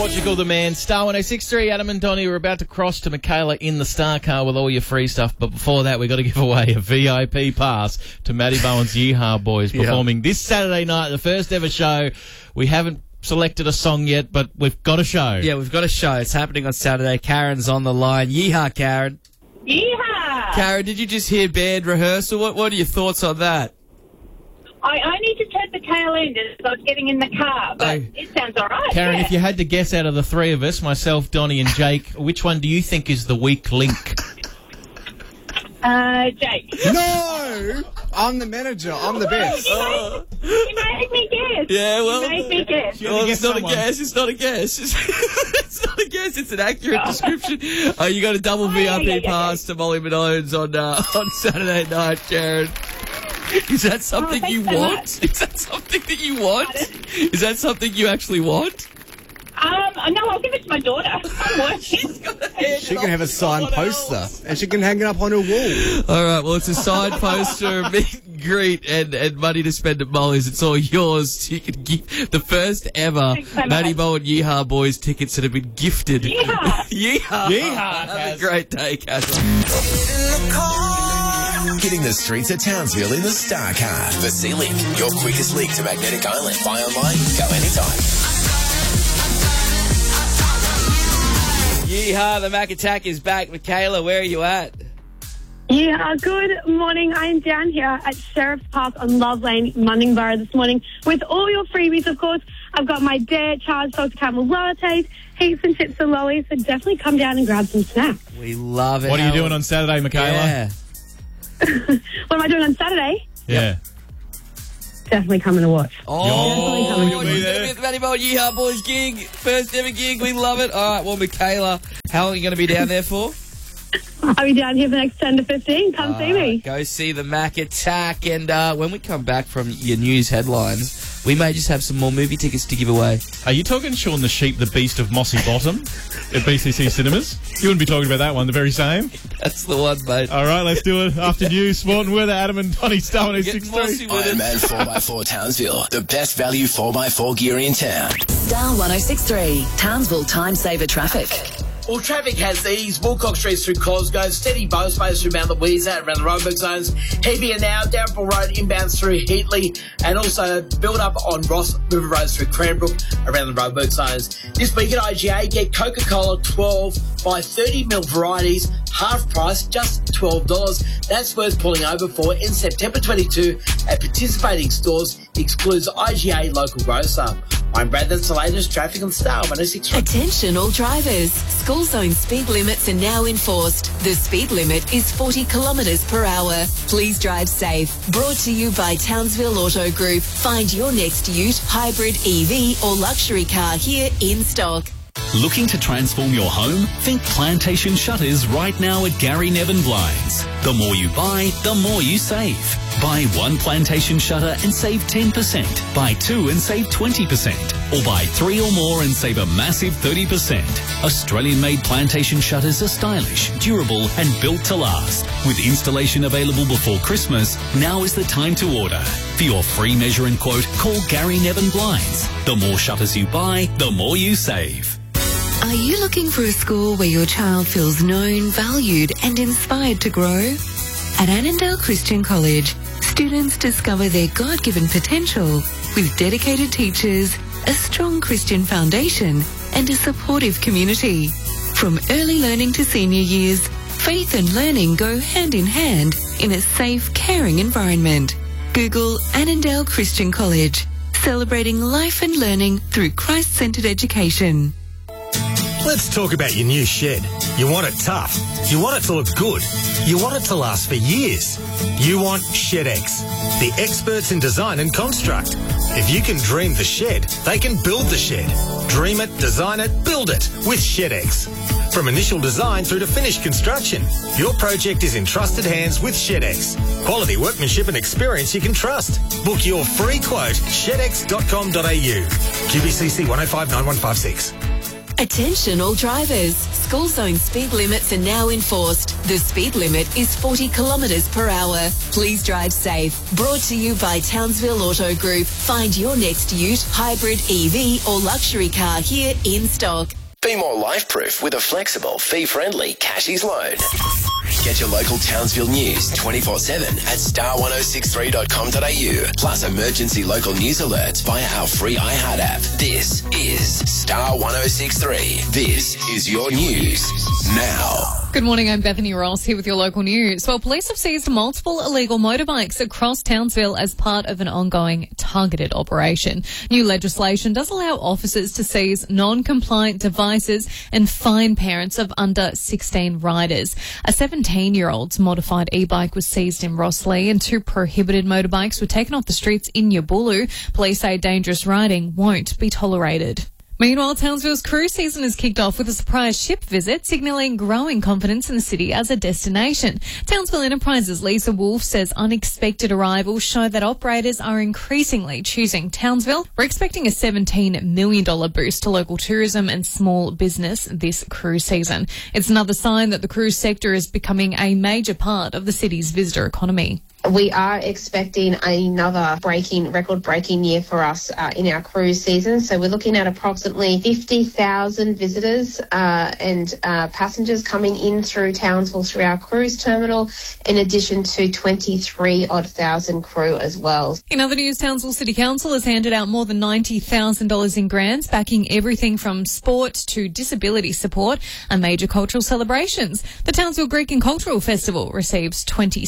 Portugal the man, Star 1063, Adam and Donnie are about to cross to Michaela in the Star Car with all your free stuff, but before that we've got to give away a VIP pass to Matty Bowen's Yeehaw Boys performing this Saturday night, the first ever show. We haven't selected a song yet, but we've got a show. Yeah, we've got a show. It's happening on Saturday. Karen's on the line. Yeehaw, Karen. Yeehaw! Karen, did you just hear band rehearsal? What are your thoughts on that? I only just heard the tail end as I was getting in the car, but it sounds all right. Karen, yeah. if you had to guess out of the three of us, myself, Donnie and Jake, which one do you think is the weak link? Jake. No! I'm the manager. I'm the best. You made me guess. Yeah, well... You made me guess. Well, it's not a guess. It's not a guess. It's not a guess. It's an accurate description. You got a double VIP pass to Molly Malone's on Saturday night, Karen. Is that something you want? Is that something that you want? Pardon? Is that something you actually want? No, I'll give it to my daughter. I'm working. She can have a signed poster, and she can hang it up on her wall. All right, well, it's a signed poster, meet and greet, and money to spend at Molly's. It's all yours. You can give the first ever Matty Bowen Yeehaw Boys tickets that have been gifted. Yeehaw! Yeehaw! Yeehaw, Have a great day, Kaz. Hitting the streets of Townsville in the Star Car. The Sea-Link, your quickest link to Magnetic Island. Buy online, go anytime. Yeehaw, the Mac Attack is back. Michaela, where are you at? Yeah, good morning. I'm down here at Sheriff's Park on Love Lane, Munningborough this morning with all your freebies, of course. I've got my Dare Charged Salted Caramel Lattes, heaps and chips and lollies, so definitely come down and grab some snacks. We love it. What are you doing on Saturday, Michaela? Yeah. What am I doing on Saturday? Yeah. Definitely coming to watch. Oh, you'll be you're there. going to be at the Matty Bowen Yeehaw Boys gig. First ever gig. We love it. All right, well, Michaela, how long are you going to be down there for? I'll be down here for the next 10 to 15. Come see me. Go see the Mac Attack. And when we come back from your news headlines, we may just have some more movie tickets to give away. Are you talking Shaun the Sheep, the Beast of Mossy Bottom at BCC Cinemas? You wouldn't be talking about that one, the very same? That's the one, mate. All right, let's do it. After news, sport and weather, Adam and Donnie, Star Get mossy 1063. with it. Ironman 4x4 Townsville, the best value 4x4 gear in town. Star 1063, Townsville Time Saver Traffic. Well, traffic has eased. Woolcock Street through Cosgrove, steady bow space through Mount Louisa around the Roebuck zones. Heavier now, Downfall Road inbounds through Heatley, and also build up on Ross River Roads through Cranbrook around the Roebuck zones. This week at IGA, get Coca-Cola 12 by 30ml varieties, half price, just $12. That's worth pulling over for in September 22 at participating stores. Excludes IGA local grocer. I'm Brad, that's the latest traffic on Star 106. Attention all drivers. School zone speed limits are now enforced. The speed limit is 40 kilometres per hour. Please drive safe. Brought to you by Townsville Auto Group. Find your next ute, hybrid, EV or luxury car here in stock. Looking to transform your home? Think Plantation Shutters right now at Gary Nevin Blinds. The more you buy, the more you save. Buy one Plantation Shutter and save 10%. Buy two and save 20%. Or buy three or more and save a massive 30%. Australian-made Plantation Shutters are stylish, durable and built to last. With installation available before Christmas, now is the time to order. For your free measure and quote, call Gary Nevin Blinds. The more shutters you buy, the more you save. Are you looking for a school where your child feels known, valued and inspired to grow? At Annandale Christian College, students discover their God-given potential with dedicated teachers, a strong Christian foundation and a supportive community. From early learning to senior years, faith and learning go hand in hand in a safe, caring environment. Google Annandale Christian College, celebrating life and learning through Christ-centered education. Let's talk about your new shed. You want it tough. You want it to look good. You want it to last for years. You want ShedX, the experts in design and construct. If you can dream the shed, they can build the shed. Dream it, design it, build it with ShedX. From initial design through to finished construction, your project is in trusted hands with ShedX. Quality workmanship and experience you can trust. Book your free quote, shedx.com.au. QBCC 1059156. Attention all drivers. School zone speed limits are now enforced. The speed limit is 40 kilometres per hour. Please drive safe. Brought to you by Townsville Auto Group. Find your next ute, hybrid, EV or luxury car here in stock. Be more life-proof with a flexible, fee-friendly Cashies loan. Get your local Townsville news 24/7 at star1063.com.au. Plus emergency local news alerts via our free iHeart app. This is Star 1063. This is your news now. Good morning, I'm Bethany Ross here with your local news. Well, police have seized multiple illegal motorbikes across Townsville as part of an ongoing targeted operation. New legislation does allow officers to seize non-compliant devices and fine parents of under 16 riders. A 17-year-old's modified e-bike was seized in Rosslea and 2 prohibited motorbikes were taken off the streets in Yabulu. Police say dangerous riding won't be tolerated. Meanwhile, Townsville's cruise season has kicked off with a surprise ship visit, signalling growing confidence in the city as a destination. Townsville Enterprises' Lisa Wolfe says unexpected arrivals show that operators are increasingly choosing Townsville. We're expecting a $17 million boost to local tourism and small business this cruise season. It's another sign that the cruise sector is becoming a major part of the city's visitor economy. We are expecting another record-breaking year for us in our cruise season. So we're looking at approximately 50,000 visitors and passengers coming in through Townsville through our cruise terminal, in addition to 23,000 crew as well. In other news, Townsville City Council has handed out more than $90,000 in grants, backing everything from sport to disability support and major cultural celebrations. The Townsville Greek and Cultural Festival receives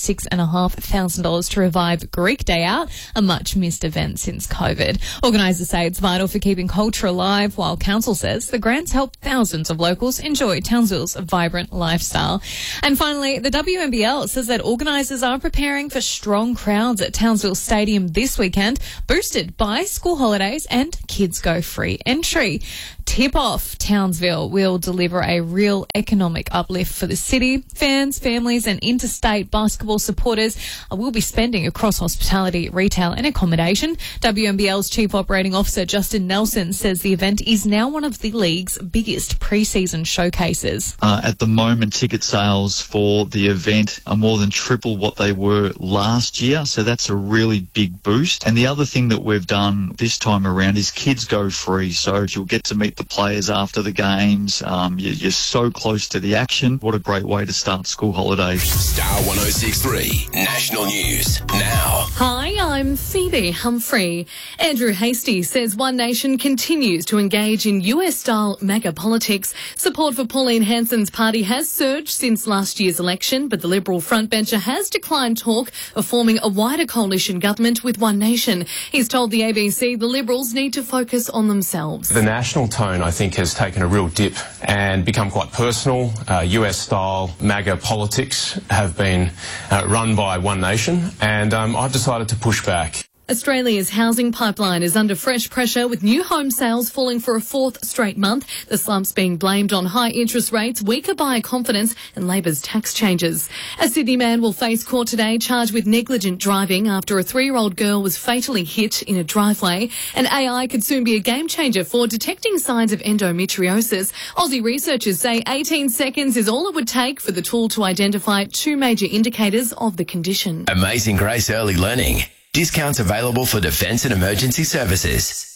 $26,500 to revive Greek Day Out, a much-missed event since COVID. Organisers say it's vital for keeping culture alive, while council says the grants help thousands of locals enjoy Townsville's vibrant lifestyle. And finally, the WNBL says that organisers are preparing for strong crowds at Townsville Stadium this weekend, boosted by school holidays and Kids Go free entry. Tip-off Townsville will deliver a real economic uplift for the city. Fans, families and interstate basketball supporters will be spending across hospitality, retail and accommodation. WNBL's Chief Operating Officer Justin Nelson says the event is now one of the league's biggest pre-season showcases. At the moment, ticket sales for the event are more than triple what they were last year, so that's a really big boost. And the other thing that we've done this time around is Kids Go free, so you'll get to meet the players after the games. You're so close to the action. What a great way to start school holidays. Star 1063 National News now. Hi, I'm Phoebe Humphrey. Andrew Hastie says One Nation continues to engage in US-style MAGA politics. Support for Pauline Hanson's party has surged since last year's election, but the Liberal frontbencher has declined talk of forming a wider coalition government with One Nation. He's told the ABC the Liberals need to focus on themselves. The national tone, I think, has taken a real dip and become quite personal. US-style MAGA politics have been run by One Nation, and I've decided to push back. Australia's housing pipeline is under fresh pressure, with new home sales falling for a 4th straight month. The slump's being blamed on high interest rates, weaker buyer confidence and Labor's tax changes. A Sydney man will face court today charged with negligent driving after a 3-year-old girl was fatally hit in a driveway. And AI could soon be a game changer for detecting signs of endometriosis. Aussie researchers say 18 seconds is all it would take for the tool to identify 2 major indicators of the condition. Amazing Grace Early Learning. Discounts available for defence and emergency services.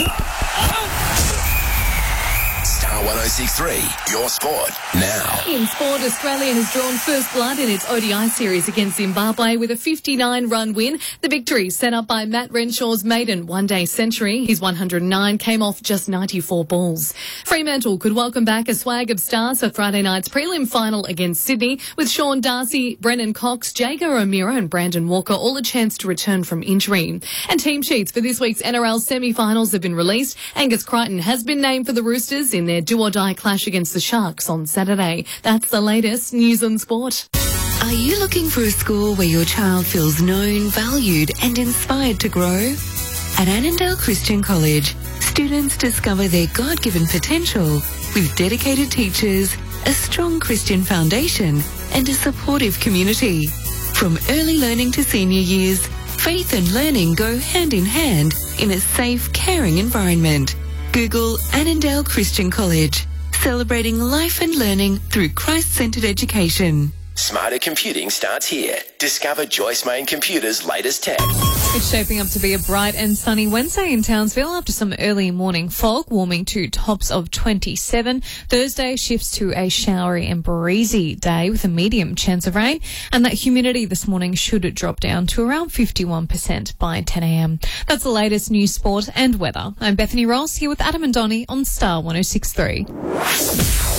Star 1063, your sport now. In sport, Australia has drawn first blood in its ODI series against Zimbabwe with a 59-run win. The victory set up by Matt Renshaw's maiden one-day century. His 109 came off just 94 balls. Fremantle could welcome back a swag of stars for Friday night's prelim final against Sydney, with Sean Darcy, Brennan Cox, Jago O'Meara and Brandon Walker all a chance to return from injury. And team sheets for this week's NRL semi-finals have been released. Angus Crichton has been named for the Roosters in their do-or-die clash against the Sharks on Saturday. That's the latest news on sport. Are you looking for a school where your child feels known, valued and inspired to grow? At Annandale Christian College, students discover their God-given potential with dedicated teachers, a strong Christian foundation and a supportive community. From early learning to senior years, faith and learning go hand in hand in a safe, caring environment. Google Annandale Christian College, celebrating life and learning through Christ-centred education. Smarter computing starts here. Discover Joyce Main Computers' latest tech. It's shaping up to be a bright and sunny Wednesday in Townsville after some early morning fog, warming to tops of 27. Thursday shifts to a showery and breezy day with a medium chance of rain, and that humidity this morning should drop down to around 51% by 10 a.m. That's the latest news, sport and weather. I'm Bethany Ross here with Adam and Donnie on Star 106.3.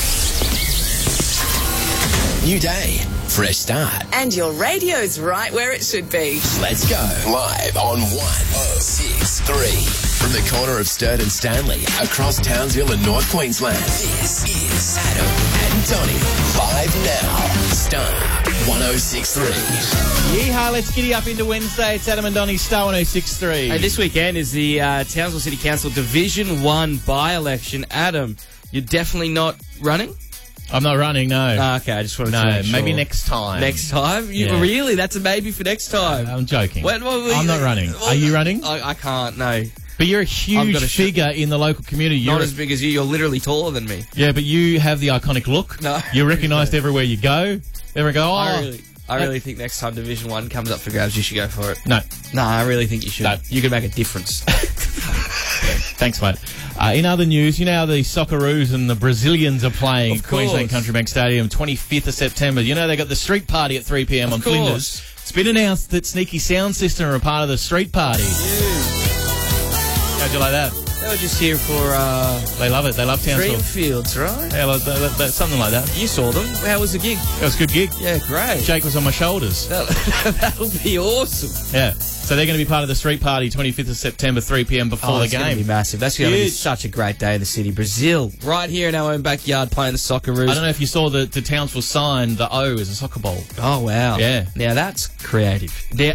New day, fresh start. And your radio's right where it should be. Let's go. Live on 106.3. From the corner of Sturt and Stanley, across Townsville and North Queensland. This is Adam and Donnie. Live now. Star 106.3. Yeehaw, let's giddy up into Wednesday. It's Adam and Donnie, Star 106.3. Hey, this weekend is the Townsville City Council Division 1 by-election. Adam, you're definitely not running? I'm not running, no. Okay, I just wanted to make sure. Maybe next time. Next time? Really? That's a maybe for next time? I'm joking. I'm not running. Are you running? I can't, no. But you're a huge figure in the local community. Not as big as you. You're literally taller than me. Yeah, but you have the iconic look. No. You're recognised everywhere you go. Everyone go, I really think next time Division 1 comes up for grabs, you should go for it. No. No, I really think you should. No. You could make a difference. Thanks, mate. In other news, you know how the Socceroos and the Brazilians are playing at Queensland Country Bank Stadium 25th of September. You know they got the street party at 3 p.m. on Flinders. It's been announced that Sneaky Sound System are a part of the street party. How'd you like that? They were just here for... They love it. They love Townsville. Dreamfields, right? Yeah, something like that. You saw them. How was the gig? It was a good gig. Yeah, great. Jake was on my shoulders. That'll be awesome. Yeah. So they're going to be part of the street party 25th of September, 3 p.m. before the game. It's going to be massive. That's going to be such a great day in the city. Brazil, right here in our own backyard playing the Socceroos. I don't know if you saw the Townsville sign, the O is a soccer ball. Oh, wow. Yeah. Now, that's creative. Now,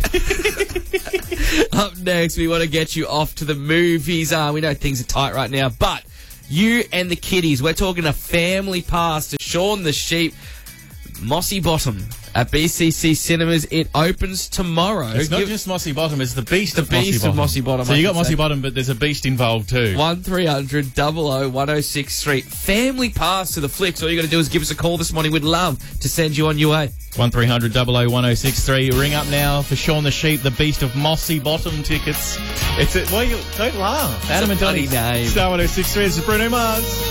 up next, we want to get you off to the movies. We know things are tight right now, but you and the kiddies, we're talking a family pass to Shaun the Sheep, Mossy Bottom at BCC Cinemas. It opens tomorrow. It's not just Mossy Bottom, it's the Beast of Mossy Bottom. So you got Mossy Bottom, but there's a beast involved too. 1300 00 1063. Family pass to the flicks. All you got to do is give us a call this morning. We'd love to send you on your way. 1300 00 1063. Ring up now for Shaun the Sheep, the Beast of Mossy Bottom tickets. Don't laugh. Adam and Donnie, Star 106.3. This is Bruno Mars.